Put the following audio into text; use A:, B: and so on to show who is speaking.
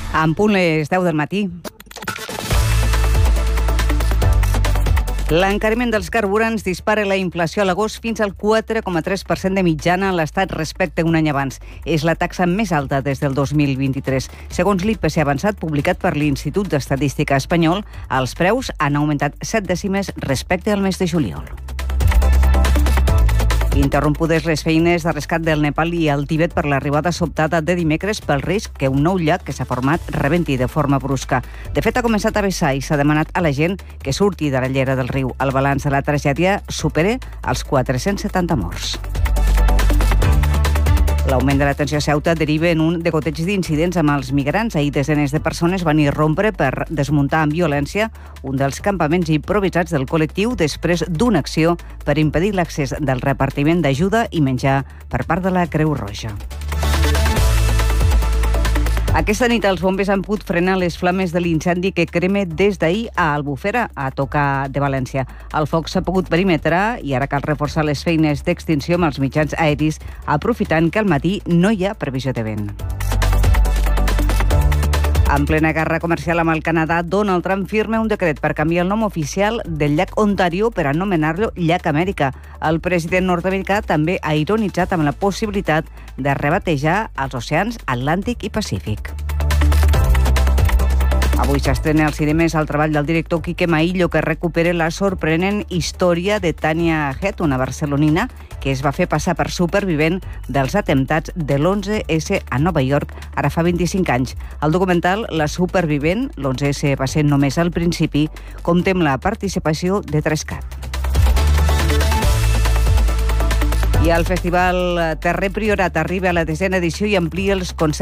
A: En punt les 10 del matí. L'encariment dels carburants dispara la inflació a l'agost fins al 4,3% de mitjana a l'Estat respecte a un any abans. És la taxa més alta des del 2023. Segons l'IPC avançat publicat per l'Institut d'Estadística espanyol, els preus han augmentat 7 dècimes respecte al mes de juliol. Interrompudes les feines de rescat del Nepal i el Tibet per l'arribada sobtada de dimecres pel risc que un nou llac que s'ha format rebenti de forma brusca. De fet, ha començat a vessar i s'ha demanat a la gent que surti de la llera del riu. El balanç de la tragèdia supera els 470 morts. L'augment de la tensió a Ceuta deriva en un degoteig d'incidents amb els migrants. Ahir desenes de persones van irrompre per desmuntar amb violència un dels campaments improvisats del col·lectiu després d'una acció per impedir l'accés del repartiment d'ajuda i menjar per part de la Creu Roja. Aquesta nit els bombers han pogut frenar les flames de l'incendi que crema des d'ahir a Albufera, a tocar de València. El foc s'ha pogut perimetrar i ara cal reforçar les feines d'extinció amb els mitjans aeris, aprofitant que al matí no hi ha previsió de vent. En plena guerra comercial amb el Canadà, Donald Trump firma un decret per canviar el nom oficial del llac Ontario per anomenar-lo llac Amèrica. El president nord-americà també ha ironitzat amb la possibilitat de rebatejar els oceans Atlàntic i Pacífic. Avui s'estrena als cinemes el treball del director Quique Maillo, que recupera la sorprenent història de Tania Het, una barcelonina que es va fer passar per supervivent dels atemptats de l'11S a Nova York ara fa 25 anys. El documental La supervivent, l'11S va ser només al principi, compta amb la participació de Trescat. I el Festival Terrer Priorat arriba a la 10a edició i amplia els concerts